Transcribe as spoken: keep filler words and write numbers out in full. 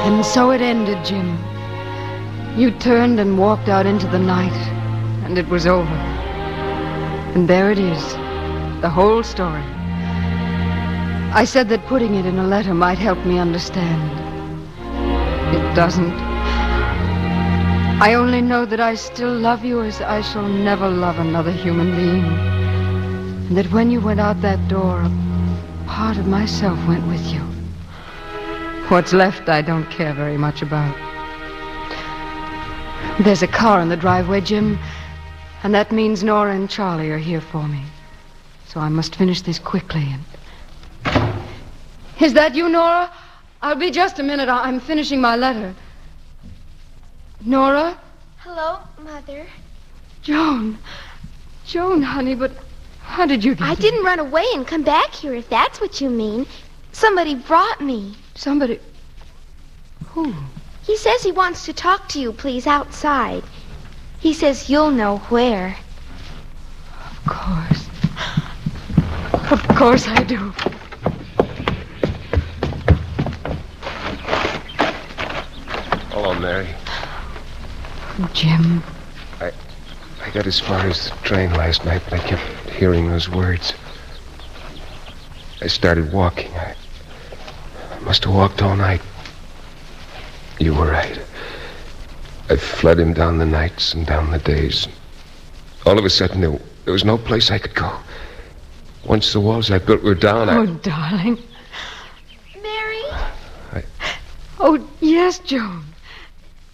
And so it ended, Jim. You turned and walked out into the night, and it was over. And there it is, the whole story. I said that putting it in a letter might help me understand. It doesn't. I only know that I still love you as I shall never love another human being. And that when you went out that door, a part of myself went with you. What's left I don't care very much about. There's a car in the driveway, Jim, and that means Nora and Charlie are here for me. So I must finish this quickly. And... Is that you, Nora? I'll be just a minute. I'm finishing my letter. Nora? Hello, Mother. Joan. Joan, honey, but how did you get I here? didn't run away and come back here, if that's what you mean. Somebody brought me. Somebody... Who? He says he wants to talk to you, please, outside. He says you'll know where. Of course. Of course I do. Hello, Mary. Jim. I I got as far as the train last night, but I kept hearing those words. I started walking. I, I must have walked all night. You were right. I fled him down the nights and down the days. All of a sudden, there, there was no place I could go. Once the walls I built were down, I... Oh, darling. Mary? I... Oh, yes, Joan.